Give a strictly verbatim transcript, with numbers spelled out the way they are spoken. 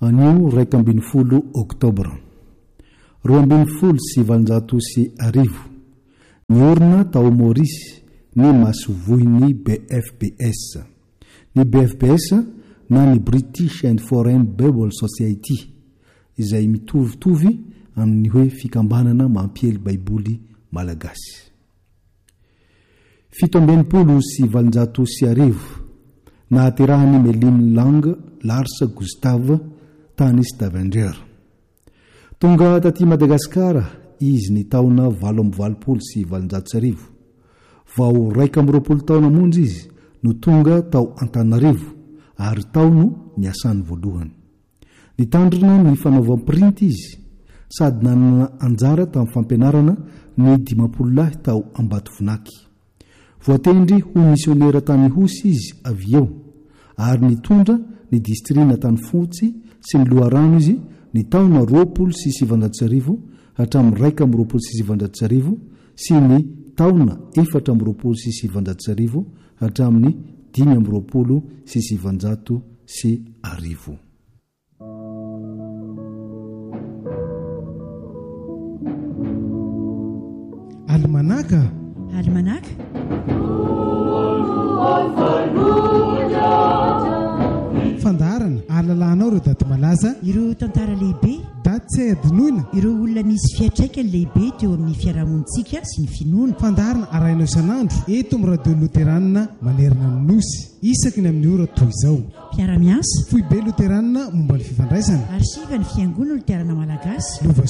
anio raika ambin'ny folo oktobra roa ambin'ny folo sy valonjato sy arivo ny orina tao Maurice ny masovohiny B F B S. Ny B F B S na ny British and Foreign Bible Society izay mitovitovy amin'ny hoe fikambanana mampiely baiboly malagasy. Fito ambin'ny polo sy valonjato sy arivo nahaterahany Meline Lang Lars Gustave tany Stavanger. Tonga taty Madagasikara izy ny taona valo amby valopolo sy valonjato sy arivo. Vao raika amby roapolo taona monja izy no tonga tao Antananarivo ary tao no niasany voalohany. Nitandrina ny fanaovam-print izy sady nanana anjara tamin'ny fampianarana ny dimapolo lahy tao Ambatovinaky. Voatendry ho misionera tany Hosy izy avy eo ary nitondra ny distrina tany Fontsy sy ny loharano izy ny taona roapolo sy sivanjato sy arivo hatramin'ny raika amby roapolo sy sivanjato sy arivo sy ny taona efatra amby roapolo sy sivanjato sy arivo hatramin'ny dimy amby roapolo sy sivanjato sy arivo. Almanaka Almanaka fandarana ahalalànao ireo daty malaza, ireo tantara lehibe, daty tsy hay adinoina, ireo olona misy fiatraikany lehibe teo amin'ny fiarahamonitsika sy ny finoana. Fandarana arahinao isan'andro eto amin'ny radio loteranina manerana ny nosy isaky ny amin'ny ora toy izao. Mpiara-miasa foibe loteranina momba ny fifandraisana, arsiva ny fiangonana loterana malagasy, lova